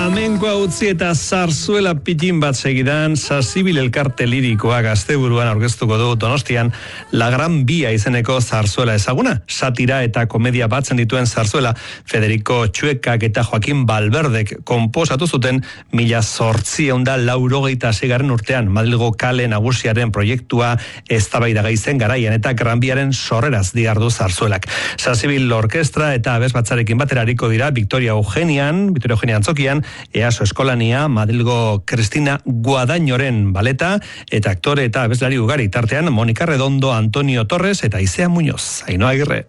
Flamenkoa utzi eta zarzuela pitin bat segidan, Sasibil elkarte lirikoa Gazteburuan aurkeztuko du Donostian La Gran Vía izeneko zarzuela ezaguna. Satira eta komedia batzen dituen zarzuela Federico Txuekak eta Joaquin Valverdek konposatu zuten 1886 urtean Madrilgo kale nagusiaren proiektua eztabaidagai zen garaian eta Gran Viaren sorreraz dihardu zarzuelak. Sasibil orkestra eta abesbatzarekin batera ariko dira Victoria Eugenia Antzokian, EASO eskolania, Madrilgo Cristina Guadañoren baleta eta aktore eta abeslari ugari tartean Mónica Redondo, Antonio Torres eta Aizea Muñoz. Ainhoa Agirre.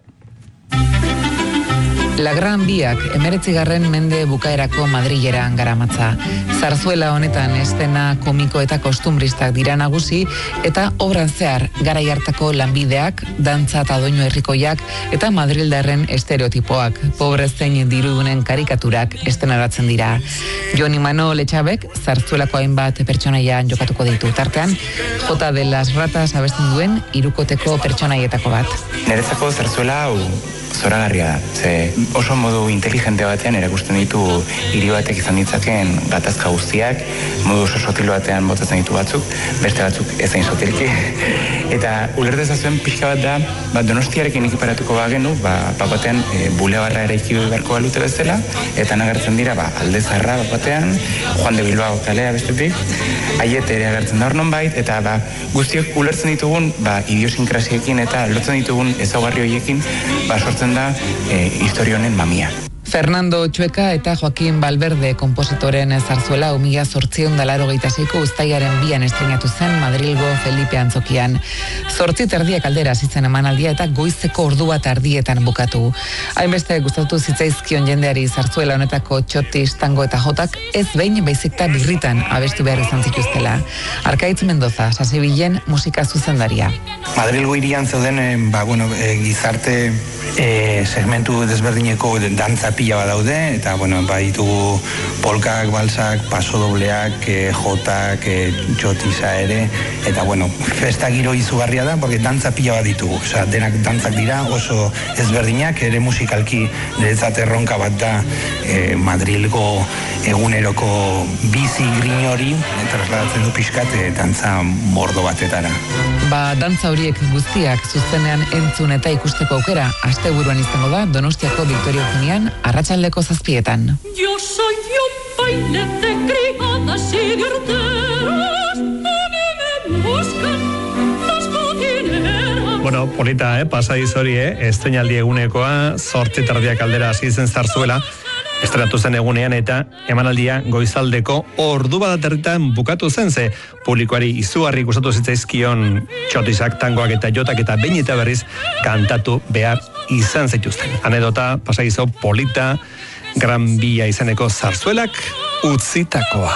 La Gran Biak 19. mende bukaerako Madrileran garamatza. Zarzuela honetan estena komiko eta kostumbristak dira nagusi eta obran zehar garai hartako lanbideak, dantza eta doinu herrikoiak eta madrildarren estereotipoak, pobre zein dirudunen karikaturak estenaratzen dira. Jon Imanol Etxabek zarzuelako hainbat pertsonaian jokatuko ditu. Tartean, Jota de las Ratas abesten duen hirukoteko pertsonaietako bat. Niretzako zarzuela hau zoragarria da, ze oso modu inteligente batean erakusten ditu hiri batek izan ditzaken gatazka guztiak, modu oso sotil batean botatzen ditu batzuk, beste batzuk ezain sotilki. Eta ulertezazuen pixka bat da, Donostiarekin ekiparatuko bagenu, batean bulebarra eraiki beharko balute bezala, eta nagertzen dira Alde Zaharra batean, Juan de Bilbao kalea bestetik, Aiete ere agertzen da hor nonbait, eta guztiok ulertzen ditugun idiosinkrasiekin eta lotzen ditugun ezaugarri horiekin sortzen da historia honen mamia. Fernando Txueka eta Joaquin Valverde konpositoren zarzuela 1886ko uztailaren 2an estreinatu zen Madrilgo Felipe Antzokian. 8:30 aldera zitzen emanaldia eta goizeko ordu bat ardietan bukatu. Hainbeste gustatu zitzaizkion jendeari zarzuela honetako txotis, tango eta jotak ez behin baizik eta birritan abestu behar izan zituztela. Arkaitz Mendoza, Sasibilen musika zuzendaria. Madrilgo hirian zeuden gizarte segmentu desberdineko dantza pila bat daude, eta ditugu polkak, balsak, pasodobleak, jotak, txotisa ere, eta festa giro izugarria da, porque dantza pila bat ditugu. Osea, denak dantzak dira, oso ezberdinak, ere musikalki niretzat erronka bat da Madrilgo eguneroko bizi grin hori, trasladatzen du pixkat dantza mordo batetara. Dantza horiek guztiak zuzenean entzun eta ikusteko aukera asteburuan izango da Donostiako Victoria Eugenian arratsaldeko 7:00. Yo soy un baile de criadas y de horteras, a mí me buscan las cocineras. Polita, pasadiz hori, estreinaldi egunekoa, 8:30 aldera hasi zen zarzuela, estrenatu zen egunean eta emanaldia goizaldeko ordu bat aterritan bukatu zen, ze publikoari izugarri gustatu zitzaizkion txotisak, tangoak eta jotak eta behin eta berriz kantatu behar izan zituzten. Anedota, pasaizo polita, Gran Vía izeneko zarzuelak utzitakoa.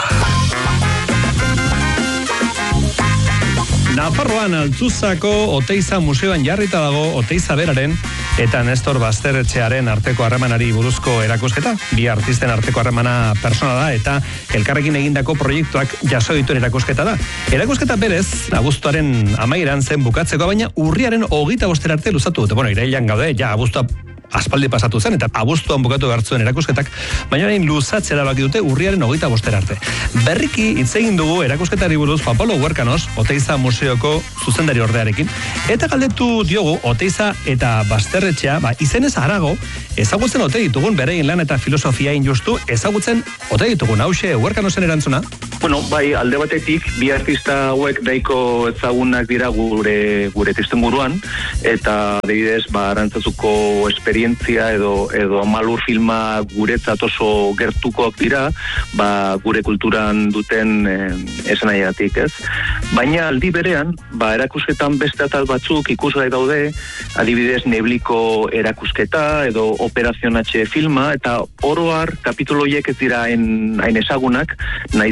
Nafarroan Altuzako Oteiza museoan jarrita dago Oteiza beraren eta Nestor Basterretxearen arteko harremanari buruzko erakusketa. Bi artisten arteko harremana persona da eta elkarrekin egindako proiektuak jaso dituen erakusketa da. Erakusketa berez, abuztuaren amaieran zen bukatzeko, baina urriaren 25 arte luzatu dute. Irailean gaude, abuztua aspaldi pasatu zen eta abuztuan bukatu behartzuen erakusketak, baina orain luzatzera baki dute urriaren 25 arte. Berriki hitz egin dugu erakusketari buruz Juan Pablo Huerkanos, Oteiza museoko zuzendari ordearekin, eta galdetu diogu Oteiza eta Basterretxea, izenez harago, ezagutzen ote ditugun berein lan eta filosofia injustu, ezagutzen ote ditugun hauxe Huerkanosen erantzuna. Alde batetik, bi artista hauek daiko ezagunak dira gure testuinguruan, eta adibidez, Arantzazuko esperientzia edo Malur filma guretzat oso gertukoak dira, gure kulturan duten esanaiatik, ez? Baina aldi berean, erakusketan beste atal batzuk ikusgai daude, adibidez Nebliko erakusketa edo Operación H filma, eta oro har kapitulo horiek ez dira hain ezagunak, naiz eta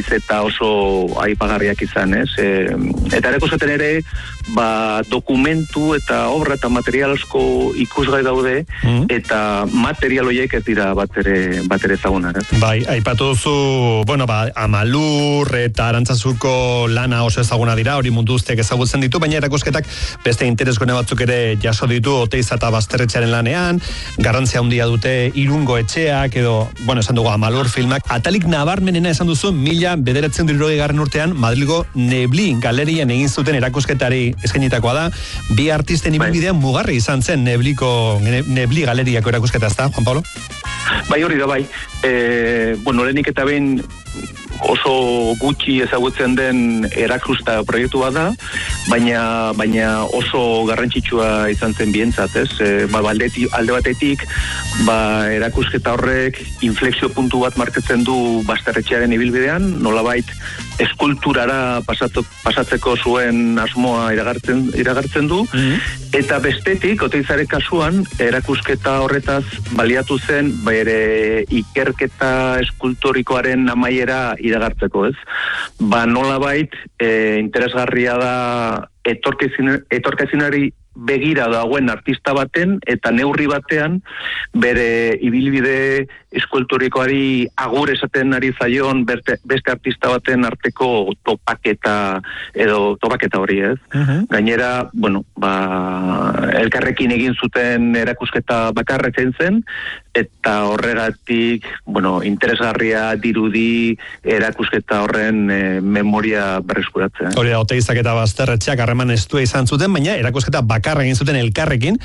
oso aipagarriak izan, ez? Eta erakusketen ere, dokumentu eta obra eta material asko ikusgai daude, eta material horiek ez dira bat ere ezagunak. Bai, aipatu duzu, Amalur eta Arantzazuko lana oso ezaguna dira, hori mundu guztiak ezagutzen ditu, baina erakusketak beste interesgune batzuk ere jaso ditu Oteiza eta Basterretxearen lanean, garrantzia handia dute Irungo etxeak, edo, esan dugu Amalur filmak, atalik nabarmenena esan duzu 1970 urtean Madrilgo Nebli galerian egin zuten erakusketari eskainitakoa da, bi artisten ibilbidean mugarri izan zen Nebli galeriako erakusketa, ezta, Juan Pablo? Bai, hori da, bai. Lehenik eta behin oso gutxi ezagutzen den erakusta proiektua da, baina oso garrantzitsua izan zen bientzat, ez? Alde batetik, erakusketa horrek inflexio puntu bat markatzen du Basterretxearen ibilbidean, nolabait eskulturara pasatzeko zuen asmoa iragartzen du, eta bestetik, Oteizaren kasuan, erakusketa horretaz baliatu zen bere ikerketa eskultorikoaren amaiera iragartzeko, ez? Nolabait interesgarria da etorkizunari begira dagoen artista baten eta neurri batean bere ibilbide eskulturikoari agur esaten ari zaion beste artista baten arteko topaketa hori, ez? Gainera, elkarrekin egin zuten erakusketa bakarra zen, eta horregatik, interesgarria dirudi erakusketa horren memoria berreskuratzen. Hori da, Oteizak eta Basterretxeak harreman estua izan zuten, baina erakusketa bakarra egin zuten elkarrekin,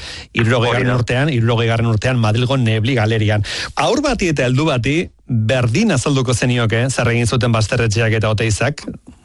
70 urtean Madrilgo Nebli galerian. Aur bati eta heldu bati, berdin azalduko zenioke, zer egin zuten Basterretxeak eta Oteizak?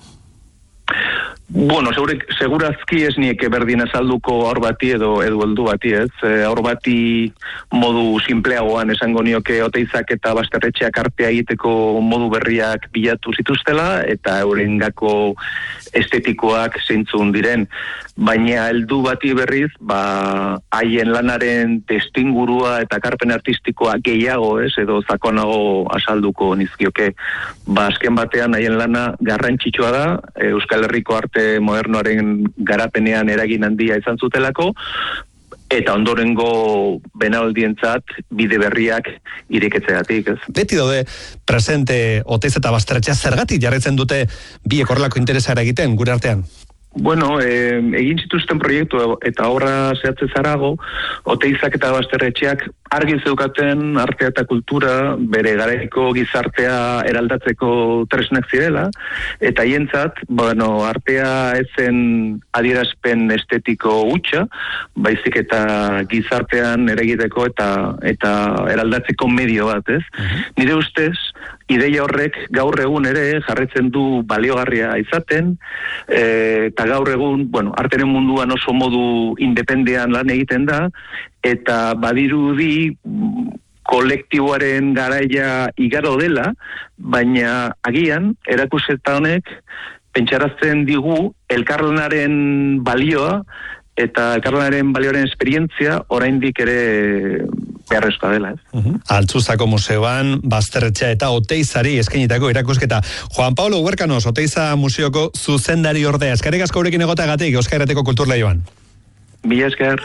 Segurazki ez nieke berdin azalduko aur bati edo heldu bati, ez? Aur bati modu simpleagoan esango nioke Oteizak eta Basterretxeak artea egiteko modu berriak bilatu zituztela, eta eurengako estetikoak zeintzun diren. Baina heldu bati berriz, haien lanaren testingurua eta ekarpen artistikoa gehiago, ez? Edo sakonago azalduko nizkioke. Azken batean haien lana garrantzitsua da, Euskal Herriko arte modernoaren garapenean eragin handia izan zutelako, eta ondorengo benaldientzat bide berriak ireketzeatik, ez? Beti daude presente Oteiza eta Basterretxea, zergatik jarraitzen dute biek horrelako interesa egiten gure artean? Egin zituzten proiektu eta obra zehatze zarago, Oteizak eta Basterretxeak argi zeukaten artea eta kultura bere garaiko gizartea eraldatzeko tresnak zirela, eta hientzat, artea ezen adierazpen estetiko hutsa, baizik eta gizartean eragiteko eta eraldatzeko medio bat, ez? Nire ustez, ideia horrek gaur egun ere jarraitzen du baliogarria izaten, eta gaur egun, arteren munduan oso modu independean lan egiten da, eta badirudi kolektiboaren garaia igaro dela, baina agian erakusketa honek pentsarazten digu elkarlanaren balioa eta elkarlanaren balioaren esperientzia oraindik ere beharrezkoa dela, ez? Altzuzako museoan Basterretxea eta Oteizari eskainitako erakusketa. Juan Pablo Huerkanos, Oteiza museoko zuzendari ordea. Eskerrik asko gurekin egoteagatik Euskal Herrieteko Kulturleioan. Mila esker.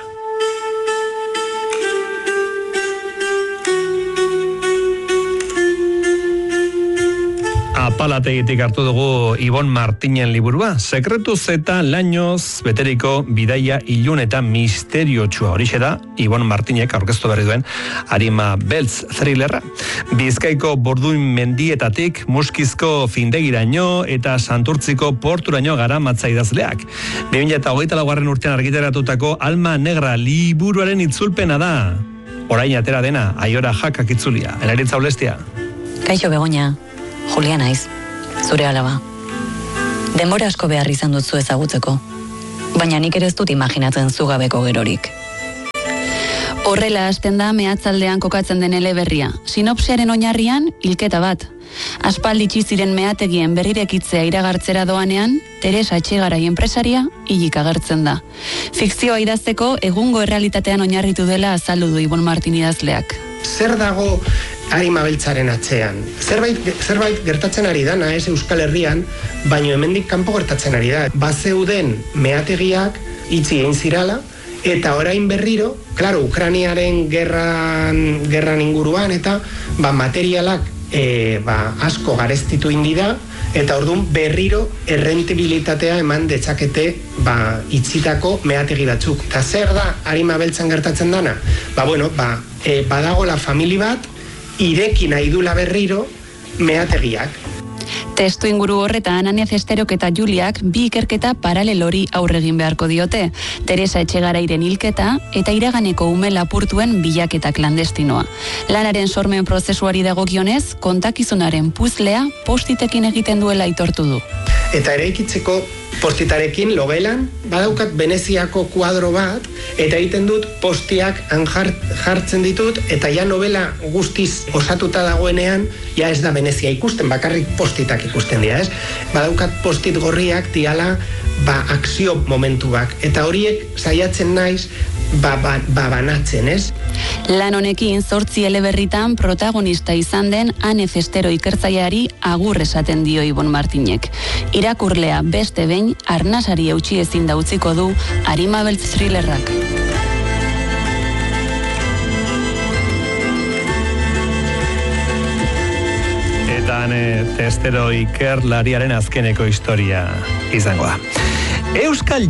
Apalategitik hartu dugu Ibon Martinen liburua, sekretuz eta lainoz beteriko bidaia ilun eta misteriotsua. Horixe da Ibon Martinek aurkeztu berri duen Arima Beltz thrillerra. Bizkaiko Borduin mendietatik Muskizko findegiraino eta Santurtziko porturaino garamatza idazleak. 2024 urtean argitaratutako Alma Negra liburuaren itzulpena da. Orain atera dena, Aiora Jakak itzulia. Elaritza Olestia. Kaixo Begoña. Julia naiz, zure alaba. Denbora asko behar izan dut zu ezagutzeko, baina nik ere ez dut imaginatzen zugabeko gerorik. Horrela hasten da mehatzaldean kokatzen den eleberria. Sinopsiaren oinarrian, hilketa bat. Aspaldi ziren mehategien berrirekitzea iragartzera doanean, Teresa Etxegarai enpresaria hilik agertzen da. Fikzioa idazteko egungo errealitatean oinarritu dela azaldu du Ibon Martin idazleak. Zer dago arima beltzaren atzean. Zerbait gertatzen ari dana, ez Euskal Herrian, baino hemendik kanpo gertatzen ari da. Bazeuden meategiak itxi egin zirala, eta orain berriro, claro, Ukrainiaren gerran inguruan, eta materialak asko garestitu indi da, eta orduan berriro errentibilitatea eman detzakete itxitako meategi batzuk. Eta zer da arima beltzan gertatzen dana? Badagola famili bat, ireki nahi dula berriro meategiak. Testu inguru horretan Ane Zesterok eta Juliak bi ikerketa paralelori aurregin beharko diote. Teresa Etxegarairen hilketa eta iraganeko ume lapurtuen bilaketa klandestinoa. Lanaren sormen prozesuari dagokionez, kontakizunaren puzlea postitekin egiten duela aitortu du. Eta eraikitzeko postitarekin logelan, badaukat Veneziako kuadro bat, eta egiten dut postiak jartzen ditut, eta ja novela guztiz osatuta dagoenean, ja ez da Venezia ikusten, bakarrik postitak ikusten dira, ez? Badaukat postit gorriak diala, akzio momentuak, eta horiek saiatzen naiz, banatzen, ez? Lan honekin 8 eleberritan protagonista izan den Ane Zestero ikertzaileari agur esaten dio Ibon Martinek. Irakurlea beste behin arnasari eutsi ezin da utziko du arima beltz thrillerrak. Eta Ane Zestero ikerlariaren azkeneko historia izango da. Euskal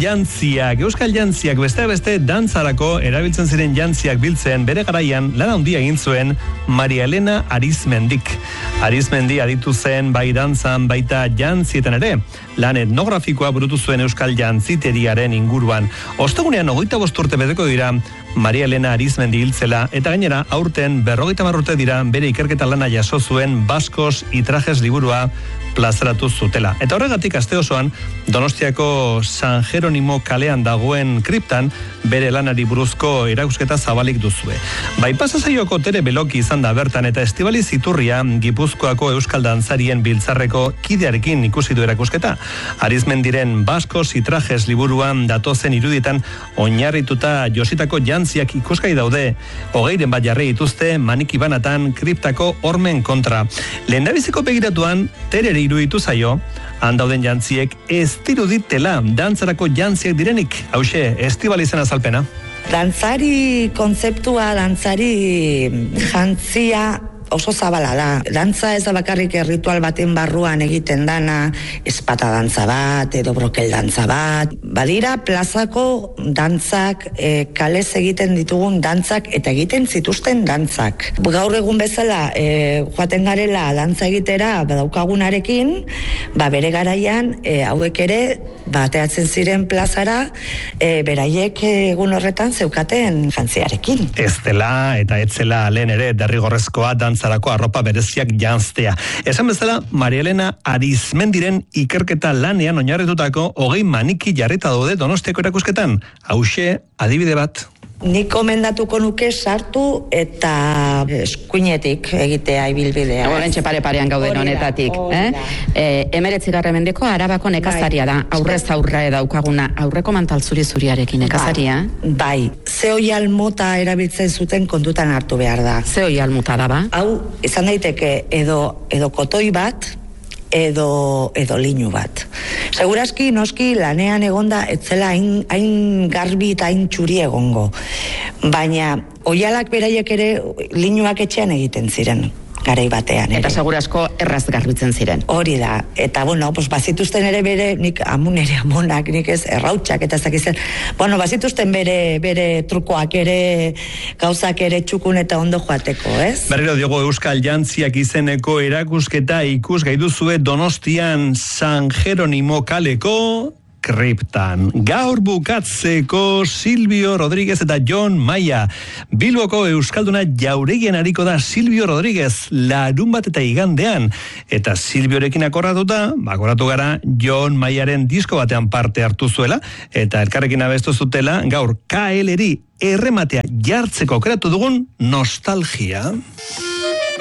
jantziak beste dantzarako erabiltzen ziren jantziak biltzen bere garaian lan handia egin zuen Maria Elena Arizmendik. Arizmendi aditu zen bai dantzan baita jantzietan ere. Lan etnografikoa burutu zuen Euskal jantziteriaren inguruan. Ostegunean 25 urte beteko dira Maria Elena Arizmendi hiltzela eta gainera aurten 50 urte dira bere ikerketa lana jaso zuen Baskos y Trajes liburua plazaratu zutela. Eta horregatik aste osoan Donostiako San Jeronimo kalean dagoen kriptan bere lanari buruzko erakusketa zabalik duzue. Bai pasasaioko Tere Beloki izan da bertan eta Estibaliz Iturria Gipuzkoako Euskal Dantzarien biltzarreko kidearekin ikusi du erakusketa. Arizmendiren Baskos y Trajes liburuan datozen irudietan oinarrituta jositako jantziak ikusgai daude. 20 bat jarri dituzte maniki banatan kriptako hormen kontra. Lehendabiziko begiratuan Tereri iruditu zaio, handauden jantziek ez diruditela dantzarako jantziek direnik. Hauxe, Estibalizen azalpena. Dantzari kontzeptua, dantzari jantzia oso zabala da. Dantza ez da bakarrik ritual baten barruan egiten dana, espata dantza bat, edo brokel dantza bat. Badira plazako dantzak, kalez egiten ditugun dantzak, eta egiten zituzten dantzak. Gaur egun bezala, joaten garela dantza egitera badaukagunarekin, bere garaian, hauek ere, bateatzen ziren plazara, beraiek egun horretan zeukaten jantziarekin. Ez dela eta etzela lehen ere derrigorrezkoa dantzarako arropa bereziak janztea. Esan bezala, Maria Elena Arizmendiren ikerketa lanean oinarritutako 20 maniki jarrita daude Donostiako erakusketan. Hauxe, adibide bat. Nik komendatuko nuke sartu eta eskuinetik egitea ibilbidea. Horrentxe pare-parean gauden honetatik. 19. mendeko Arabako nekazaria da, aurrez aurre daukaguna, aurreko mantal zuri-zuriarekin nekazaria. Bai, ze oial mota erabiltzen zuten kontutan hartu behar da. Ze oial mota da ba? Hau, izan daiteke edo kotoi bat, edo linu bat. Segurazki, noski, lanean egonda etzela hain garbi eta hain txuri egongo. Baina, oialak beraiek ere linuak etxean egiten ziren. Garai batean ere. Eta segurazko erraz garbitzen ziren. Hori da. Eta, bazituzten ere bere, nik amonak, nik ez errautxak, eta ez dakizen. Bazituzten bere trukoak ere, gauzak ere txukun eta ondo joateko, ez? Berriro diogo Euskal Jantziak izeneko erakusketa ikusgai duzue Donostian San Jeronimo kaleko kriptan. Gaur bukatzeko Silvio Rodríguez eta Jon Maia. Bilboko euskalduna jauregian ariko da Silvio Rodríguez larun bat eta igandean. Eta Silviorekin akordatu gara Jon Maiaren disko batean parte hartu zuela eta elkarrekin abestu zutela gaur KL-eri errematea jartzeko aukeratu dugun nostalgia.